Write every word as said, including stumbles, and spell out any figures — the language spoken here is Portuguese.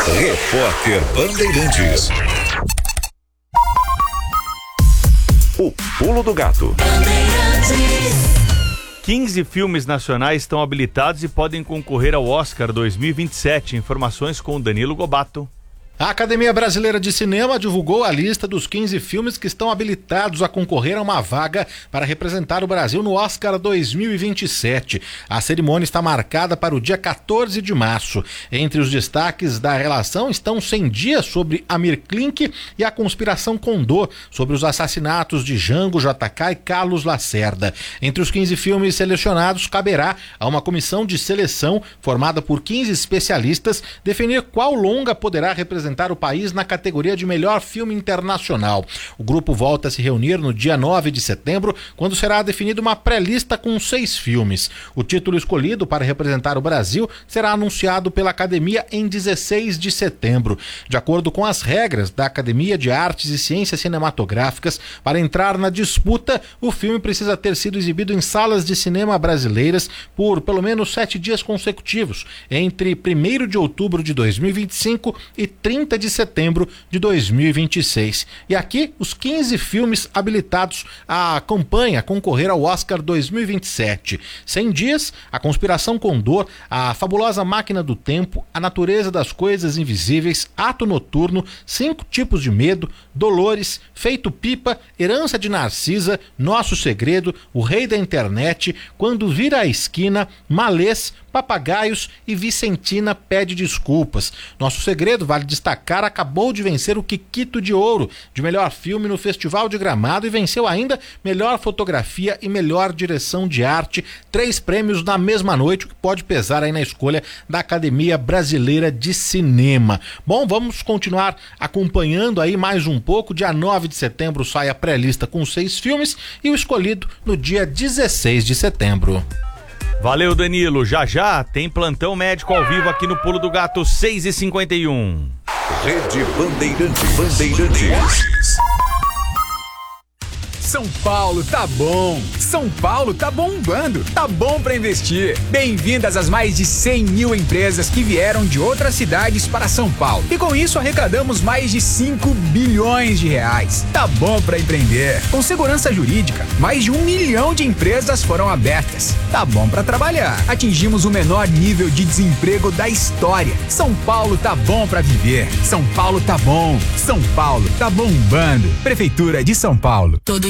Repórter Bandeirantes. O Pulo do Gato. quinze filmes nacionais estão habilitados e podem concorrer ao Oscar dois mil e vinte e sete. Informações com Danilo Gobato. A Academia Brasileira de Cinema divulgou a lista dos quinze filmes que estão habilitados a concorrer a uma vaga para representar o Brasil no Oscar dois mil e vinte e sete. A cerimônia está marcada para o dia quatorze de março. Entre os destaques da relação estão cem dias sobre Amir Klink e A Conspiração Condor, sobre os assassinatos de Jango, J K e Carlos Lacerda. Entre os quinze filmes selecionados, caberá a uma comissão de seleção formada por quinze especialistas definir qual longa poderá representar o país na categoria de melhor filme internacional. O grupo volta a se reunir no dia nove de setembro, quando será definida uma pré-lista com seis filmes. O título escolhido para representar o Brasil será anunciado pela Academia em dezesseis de setembro. De acordo com as regras da Academia de Artes e Ciências Cinematográficas, para entrar na disputa, o filme precisa ter sido exibido em salas de cinema brasileiras por pelo menos sete dias consecutivos, entre primeiro de outubro de dois mil e vinte e cinco e trinta de setembro de dois mil e vinte e seis. E aqui, os quinze filmes habilitados à campanha a concorrer ao Oscar dois mil e vinte e sete. cem dias, A Conspiração Condor, A Fabulosa Máquina do Tempo, A Natureza das Coisas Invisíveis, Ato Noturno, Cinco Tipos de Medo, Dolores, Feito Pipa, Herança de Narcisa, Nosso Segredo, O Rei da Internet, Quando Vira a Esquina, Malês, Papagaios e Vicentina Pede Desculpas. Nosso Segredo, vale destacar, acabou de vencer o Kikito de Ouro de melhor filme no Festival de Gramado e venceu ainda melhor fotografia e melhor direção de arte, três prêmios na mesma noite, o que pode pesar aí na escolha da Academia Brasileira de Cinema. Bom, vamos continuar acompanhando aí mais um pouco. Dia nove de setembro sai a pré-lista com seis filmes e o escolhido no dia dezesseis de setembro. Valeu, Danilo. Já já tem plantão médico ao vivo aqui no Pulo do Gato, seis e cinquenta e um. Rede Bandeirantes. Bandeirantes. São Paulo tá bom, São Paulo tá bombando, tá bom pra investir. Bem-vindas às mais de cem mil empresas que vieram de outras cidades para São Paulo. E com isso arrecadamos mais de cinco bilhões de reais. Tá bom pra empreender. Com segurança jurídica, mais de um milhão de empresas foram abertas. Tá bom pra trabalhar. Atingimos o menor nível de desemprego da história. São Paulo tá bom pra viver. São Paulo tá bom. São Paulo tá bombando. Prefeitura de São Paulo. Todo